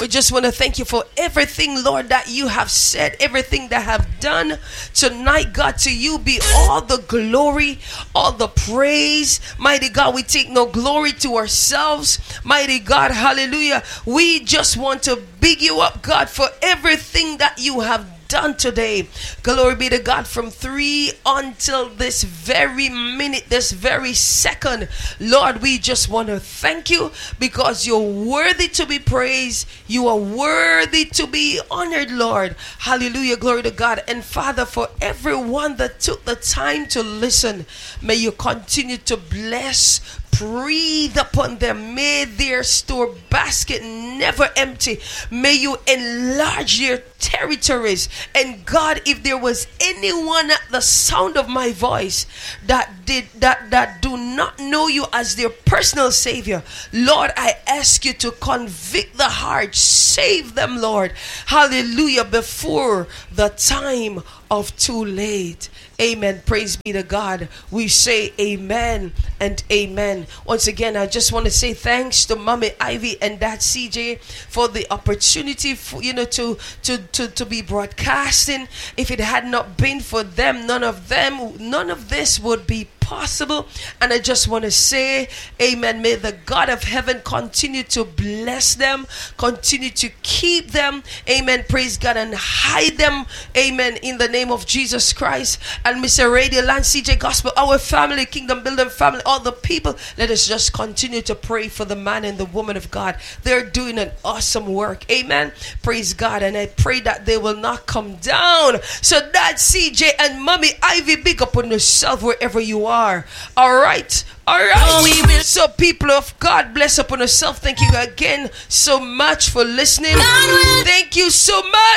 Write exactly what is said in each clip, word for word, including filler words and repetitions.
We just want to thank you for everything, Lord, that you have said, everything that have done tonight. God, to you be all the glory, all the praise. Mighty God, we take no glory to ourselves. Mighty God, hallelujah. We just want to big you up, God, for everything that you have done today. Glory be to God. From three until this very minute, this very second, Lord, we just want to thank you because you're worthy to be praised. You are worthy to be honored, Lord. Hallelujah. Glory to God. And Father, for everyone that took the time to listen, may you continue to bless, breathe upon them. May their store basket never empty. May you enlarge their territories. And God, if there was anyone at the sound of my voice that did that that do not know you as their personal Savior, Lord, I ask you to convict the heart. Save them, Lord. Hallelujah. Before the time of too late. Amen. Praise be to God. We say amen and amen. Once again, I just want to say thanks to Mommy Ivy and Dad C J for the opportunity for, you know, to, to, to, to be broadcasting. If it had not been for them, none of them, none of this would be possible. And I just want to say amen. May the God of heaven continue to bless them, continue to keep them, amen, praise God, and hide them, amen, in the name of Jesus Christ. And Mister Radio Land, C J Gospel, our family, Kingdom Building family, all the people, let us just continue to pray for the man and the woman of God. They're doing an awesome work, amen, praise God. And I pray that they will not come down. So Dad C J and Mommy Ivy, big up on yourself wherever you are. All right, all right. So people of God, bless upon yourself. Thank you again so much for listening. Thank you so much.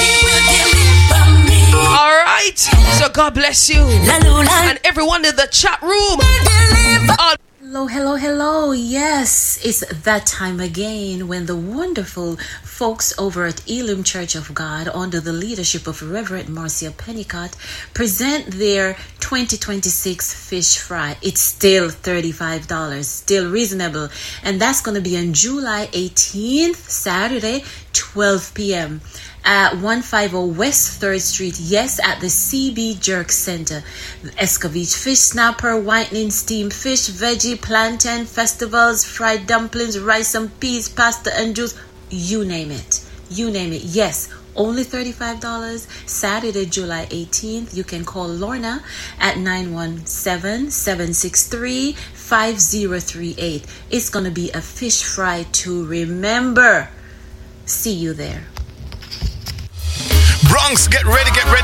All right. So God bless you and everyone in the chat room. All Hello, hello, hello. Yes, it's that time again when the wonderful folks over at Elim Church of God, under the leadership of Reverend Marcia Pennicott, present their twenty twenty-six fish fry. It's still thirty-five dollars, still reasonable. And that's going to be on July eighteenth, Saturday, twelve p.m. at one fifty West third Street. Yes, at the C B Jerk Center. Escovitch fish snapper, whitening steamed fish, veggie, plantain, festivals, fried dumplings, rice and peas, pasta and juice. You name it. You name it. Yes, only thirty-five dollars. Saturday, July eighteenth. You can call Lorna at nine one seven, seven six three, five zero three eight. It's going to be a fish fry to remember. See you there. Bronx, get ready, get ready.